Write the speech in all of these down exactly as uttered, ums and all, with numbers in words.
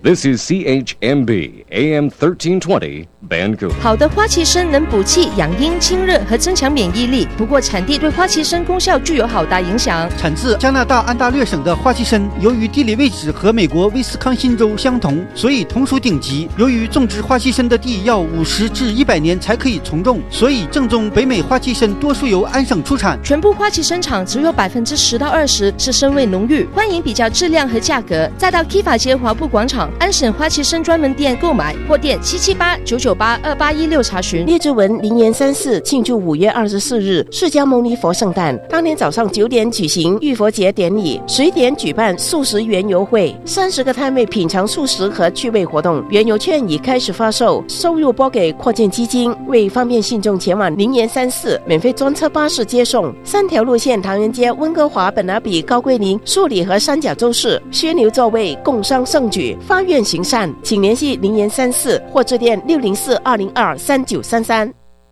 This is C H M B A M thirteen twenty Vancouver。 好的花旗参能补气、养阴、清热和增强免疫力，不过产地对花旗参功效具有好大影响。 产自加拿大安大略省的花旗参，由于地理位置和美国威斯康辛州相同，所以同属顶级。由于种植花旗参的地要五十至一百年才可以从种，所以正宗北美花旗参多数由安省出产。 全部花旗参厂只有百分之十到二十是参味浓郁，欢迎比较质量和价格，再到 Kiva 街华埠广场安省花旗参专门店购买，或电七七八九九八二八一六查询。 列支文灵岩三世庆祝五月二十四日释迦牟尼佛圣诞，当天早上九点举行浴佛节典礼，十一点举办素食园游会，三十个摊位品尝素食和趣味活动，园游券已开始发售，收入拨给扩建基金。为方便信众前往灵岩三世，免费专车巴士接送，三条路线：唐人街、温哥华、本拿比、高桂林、树里和三角洲市，薛牛座位，共商盛举，发愿行善，请联系灵岩三世或致电六零四二零二三九三三。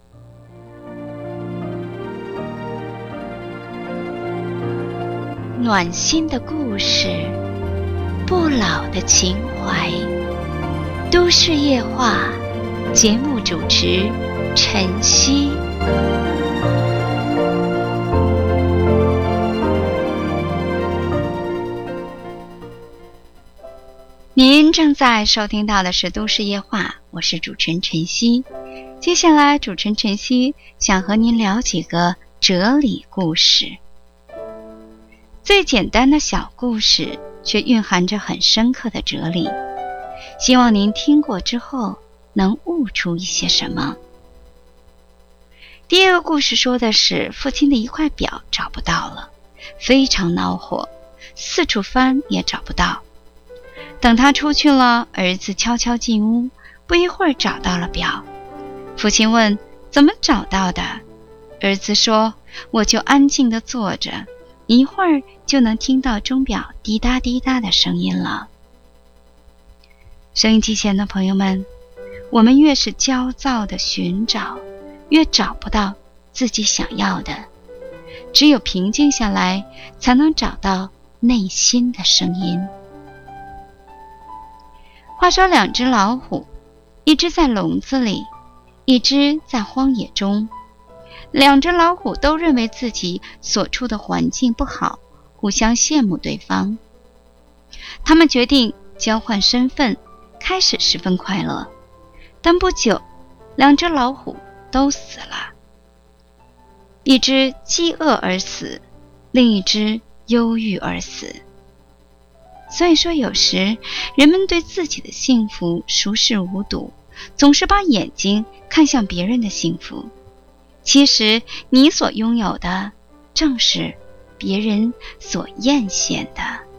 暖心的故事，不老的情怀，都市夜话，节目主持晨曦。您正在收听到的是都市夜话，我是主持人晨曦。接下来主持人晨曦想和您聊几个哲理故事。最简单的小故事却蕴含着很深刻的哲理，希望您听过之后能悟出一些什么。第一个故事说的是父亲的一块表找不到了，非常恼火，四处翻也找不到。等他出去了，儿子悄悄进屋，不一会儿找到了表。父亲问：怎么找到的？儿子说：我就安静地坐着，一会儿就能听到钟表滴答滴答的声音了。收音机前的朋友们，我们越是焦躁地寻找，越找不到自己想要的。只有平静下来，才能找到内心的声音。话说两只老虎，一只在笼子里，一只在荒野中。两只老虎都认为自己所处的环境不好，互相羡慕对方。他们决定交换身份，开始十分快乐。但不久，两只老虎都死了，一只饥饿而死，另一只忧郁而死。所以说，有时人们对自己的幸福熟视无睹，总是把眼睛看向别人的幸福。其实你所拥有的正是别人所艳羡的。